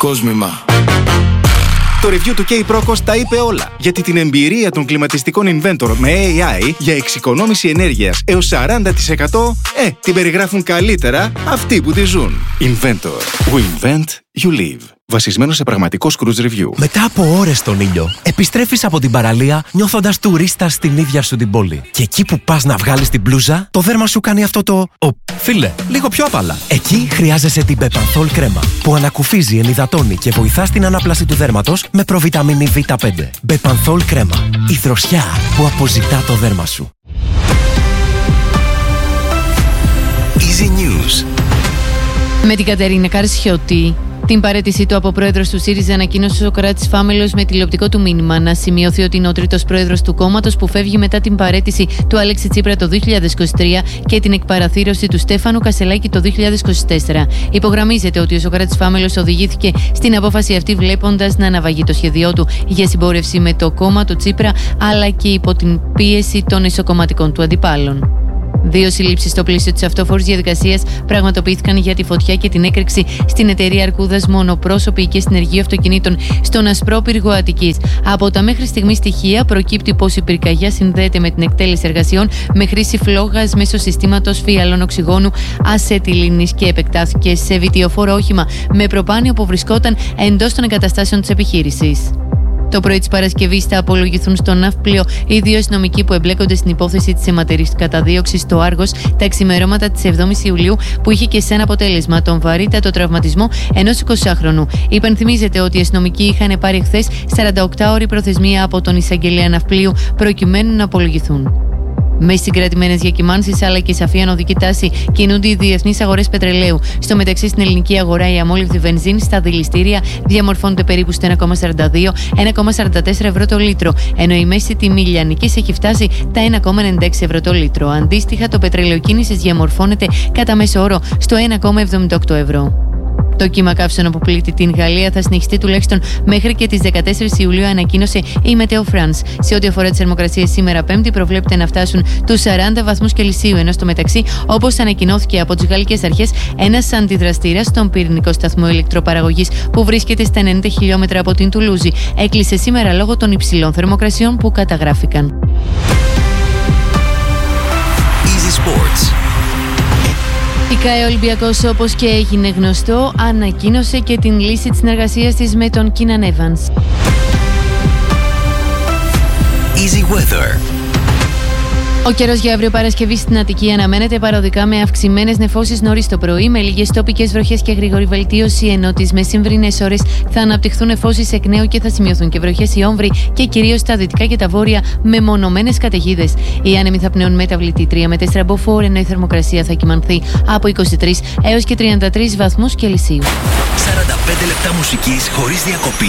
κόσμημα. Το review του K-Procos τα είπε όλα. Γιατί την εμπειρία των κλιματιστικών Inventor με AI για εξοικονόμηση ενέργειας έως 40% την περιγράφουν καλύτερα αυτοί που τη ζουν. Inventor. We invent, you live. Βασισμένο σε πραγματικό cruise review. Μετά από ώρες στον ήλιο, επιστρέφεις από την παραλία νιώθοντας τουρίστας στην ίδια σου την πόλη. Και εκεί που πας να βγάλεις την μπλούζα, το δέρμα σου κάνει αυτό το φίλε, λίγο πιο απαλά. Εκεί χρειάζεσαι την Bepanthol κρέμα, που ανακουφίζει, ενυδατώνει και βοηθά στην ανάπλαση του δέρματος με προβιταμίνη Β5. Bepanthol κρέμα. Η δροσιά που αποζητά το δέρμα σου. Easy News. Με την Κατερίνα Καρσιώτη. Την παραίτησή του από πρόεδρος του ΣΥΡΙΖΑ ανακοίνωσε ο Σωκράτης Φάμελος με τηλεοπτικό του μήνυμα. Να σημειωθεί ότι είναι ο τρίτος πρόεδρος του κόμματος που φεύγει μετά την παραίτηση του Αλέξη Τσίπρα το 2023 και την εκπαραθήρωση του Στέφανου Κασελάκη το 2024. Υπογραμμίζεται ότι ο Σωκράτης Φάμελος οδηγήθηκε στην απόφαση αυτή βλέποντας να αναβαγεί το σχέδιό του για συμπόρευση με το κόμμα του Τσίπρα, αλλά και υπό την πίεση των ισοκομματικών του αντιπάλων. 2 συλλήψεις στο πλαίσιο της αυτόφορης διαδικασίας πραγματοποιήθηκαν για τη φωτιά και την έκρηξη στην εταιρεία Αρκούδας μονοπρόσωπη και συνεργείο αυτοκινήτων στον Ασπρόπυργο Αττικής. Από τα μέχρι στιγμή στοιχεία προκύπτει πως η πυρκαγιά συνδέεται με την εκτέλεση εργασιών με χρήση φλόγας μέσω συστήματος φιαλών οξυγόνου ασετιλίνης και επεκτάθηκε σε βιτιοφόρο όχημα με προπάνιο που βρισκόταν εντός των εγκαταστάσεων της επιχείρησης. Το πρωί της Παρασκευής θα απολογηθούν στο ναύπλιο οι 2 αστυνομικοί που εμπλέκονται στην υπόθεση της αιματερής καταδίωξης στο Άργος τα ξημερώματα της 7ης Ιουλίου, που είχε και σαν αποτέλεσμα τον βαρύτατο τραυματισμό ενός 20χρονου. Υπενθυμίζεται ότι οι αστυνομικοί είχαν πάρει χθες 48ωρη προθεσμία από τον εισαγγελέα ναυπλίου προκειμένου να απολογηθούν. Με συγκρατημένες διακυμάνσεις αλλά και σαφή ανωδική τάση κινούνται οι διεθνείς αγορές πετρελαίου. Στο μεταξύ, στην ελληνική αγορά η αμόλυβδη βενζίνη στα δηληστήρια διαμορφώνεται περίπου στο 1,42-1,44 ευρώ το λίτρο, ενώ η μέση τιμή λιανικής έχει φτάσει τα 1,96 ευρώ το λίτρο. Αντίστοιχα, το πετρέλαιο κίνησης διαμορφώνεται κατά μέσο όρο στο 1,78 ευρώ. Το κύμα καύσεων που πλήττει την Γαλλία θα συνεχιστεί τουλάχιστον μέχρι και τις 14 Ιουλίου, ανακοίνωσε η Meteo France. Σε ό,τι αφορά τις θερμοκρασίες, σήμερα Πέμπτη προβλέπεται να φτάσουν τους 40 βαθμούς Κελσίου, ενώ στο μεταξύ, όπως ανακοινώθηκε από τις γαλλικές αρχές, ένας αντιδραστήρας στον πυρηνικό σταθμό ηλεκτροπαραγωγής που βρίσκεται στα 90 χιλιόμετρα από την Τουλούζη έκλεισε σήμερα λόγω των υψηλών θερμοκρασιών που καταγράφηκαν. Easy Sports. Η ΚΑΕ Ολυμπιακός, όπως και έγινε γνωστό, ανακοίνωσε και την λύση της συνεργασίας της με τον Κίναν Εύανς. Easy Weather. Ο καιρός για αύριο Παρασκευή στην Αττική αναμένεται παροδικά με αυξημένες νεφώσεις νωρίς το πρωί, με λίγες τοπικές βροχές και γρήγορη βελτίωση, ενώ τις μεσημβρινές ώρες θα αναπτυχθούν νεφώσεις εκ νέου και θα σημειωθούν και βροχές οι όμβροι και κυρίως στα δυτικά και τα βόρεια με μονομένες καταιγίδες. Οι άνεμοι θα πνέουν μεταβλητή 3 με 4 μποφόρ, ενώ η θερμοκρασία θα κυμανθεί από 23 έως και 33 βαθμούς Κελσίου. 45 λεπτά μουσικής χωρίς διακοπή.